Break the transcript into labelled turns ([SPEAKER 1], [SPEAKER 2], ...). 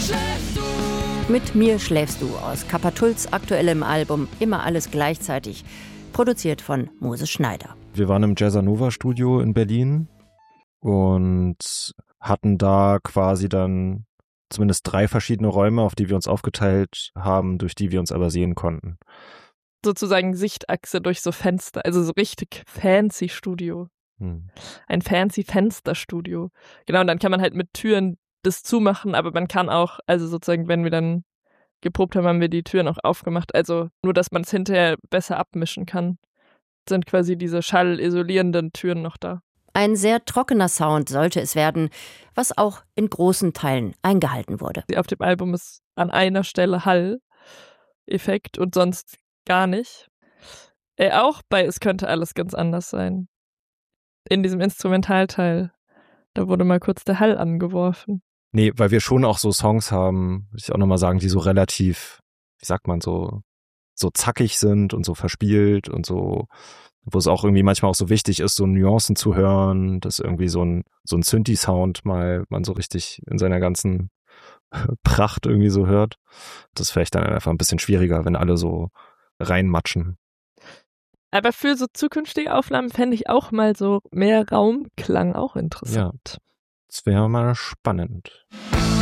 [SPEAKER 1] Mit mir schläfst du aus Kappa-Tulls aktuellem Album Immer alles gleichzeitig, produziert von Moses Schneider.
[SPEAKER 2] Wir waren im Jazzanova Studio in Berlin und hatten da quasi dann zumindest 3 verschiedene Räume, auf die wir uns aufgeteilt haben, durch die wir uns aber sehen konnten.
[SPEAKER 3] Sozusagen Sichtachse durch so Fenster, also so richtig fancy Studio. Ein fancy Fensterstudio. Genau, und dann kann man halt mit Türen das zumachen, aber man kann auch, also sozusagen, wenn wir dann geprobt haben, haben wir die Türen auch aufgemacht. Also nur, dass man es hinterher besser abmischen kann, sind quasi diese schallisolierenden Türen noch da.
[SPEAKER 1] Ein sehr trockener Sound sollte es werden, was auch in großen Teilen eingehalten wurde.
[SPEAKER 3] Auf dem Album ist an einer Stelle Hall-Effekt und sonst gar nicht. Auch bei Es könnte alles ganz anders sein. In diesem Instrumentalteil, da wurde mal kurz der Hall angeworfen.
[SPEAKER 2] Nee, weil wir schon auch so Songs haben, würde ich auch nochmal sagen, die so relativ, wie sagt man, so zackig sind und so verspielt und so, wo es auch irgendwie manchmal auch so wichtig ist, so Nuancen zu hören, dass irgendwie so ein Synthi-Sound mal man so richtig in seiner ganzen Pracht irgendwie so hört. Das ist vielleicht dann einfach ein bisschen schwieriger, wenn alle so reinmatschen.
[SPEAKER 3] Aber für so zukünftige Aufnahmen fände ich auch mal so mehr Raumklang auch interessant.
[SPEAKER 2] Ja, das wäre mal spannend.